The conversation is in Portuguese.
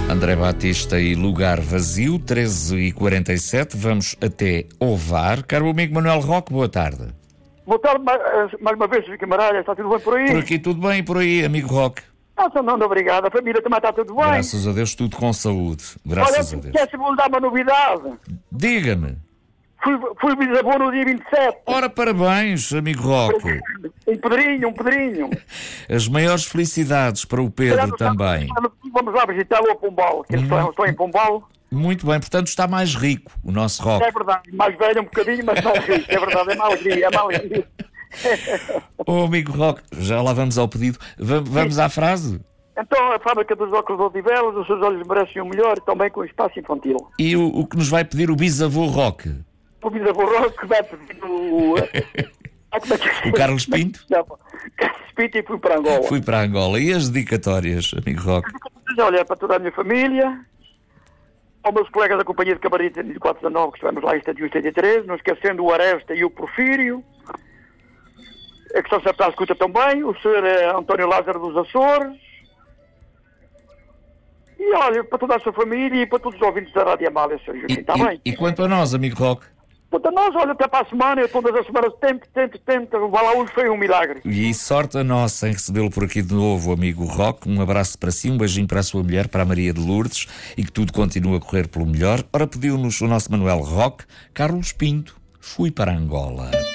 André Batista e Lugar Vazio, 13h47. Vamos até Ovar. Caro amigo Manuel Roque, boa tarde. Boa tarde, mais uma vez, Camaralha. Está tudo bem por aí? Por aqui tudo bem, por aí, amigo Roque? Não, obrigado. A família também está tudo bem. Graças a Deus, tudo com saúde. Graças a Deus. Olha, quer-se-me dar uma novidade? Diga-me. Fui bisavô no dia 27. Ora, parabéns, amigo Roque. Um Pedrinho. As maiores felicidades para o Pedro também. Vamos lá visitá-lo a Pombal, que eles estão em Pombal. Muito bem, portanto está mais rico o nosso Roque. É verdade, mais velho um bocadinho, mas mais rico. É verdade, é uma alegria. Oh, amigo Roque, já lá vamos ao pedido. Vamos à frase? Então, a fábrica dos óculos de Odivelas, os seus olhos merecem o melhor e também com o espaço infantil. E o que nos vai pedir o bisavô Roque? O bisavô Roque vai pedir o Carlos Pinto? Carlos Pinto, e fui para Angola. Fui para Angola. E as dedicatórias, amigo Roque? Olha, para toda a minha família, aos meus colegas da Companhia de Cabarete de 419, que estivemos lá em 73, não esquecendo o Aresta e o Porfírio, que estão sempre à escuta também, o Sr. António Lázaro dos Açores, e olha, para toda a sua família e para todos os ouvintes da Rádio Amália, Sr. Joaquim, está bem? E quanto a nós, amigo Roque? Quanto a nós, olha, até para a semana, eu todas as semanas tento, vá lá, hoje foi um milagre. E sorte a nossa em recebê-lo por aqui de novo, amigo Roque. Um abraço para si, um beijinho para a sua mulher, para a Maria de Lourdes, e que tudo continue a correr pelo melhor. Ora, pediu-nos o nosso Manuel Roque, Carlos Pinto, fui para Angola.